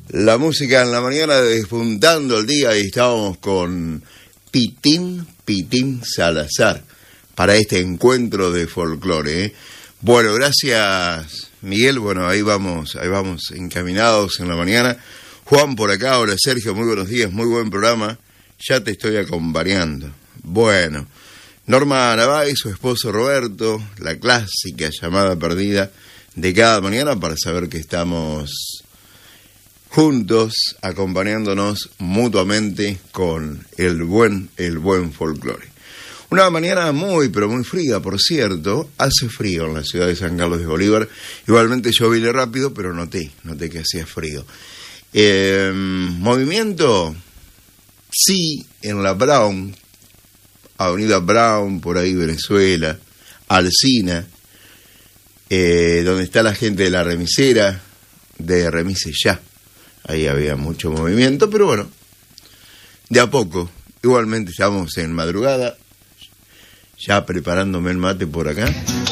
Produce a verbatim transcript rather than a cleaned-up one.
La música en la mañana despuntando el día y estábamos con Pitín, Pitín Salazar para este encuentro de folclore, ¿eh? Bueno, gracias Miguel, bueno, ahí vamos, ahí vamos encaminados en la mañana. Juan por acá, hola Sergio, muy buenos días, muy buen programa, ya te estoy acompañando. Bueno, Norma Navay, su esposo Roberto, la clásica llamada perdida de cada mañana para saber que estamos juntos, acompañándonos mutuamente con el buen, el buen folclore. Una mañana muy, pero muy fría, por cierto, hace frío en la ciudad de San Carlos de Bolívar. Igualmente yo vine rápido, pero noté, noté que hacía frío. Eh, movimiento, sí, en la Brown, Avenida Brown, por ahí Venezuela, Alsina, eh, donde está la gente de la remisera, de Remise Ya. Ahí había mucho movimiento, pero bueno, de a poco. Igualmente estamos en madrugada, ya preparándome el mate por acá.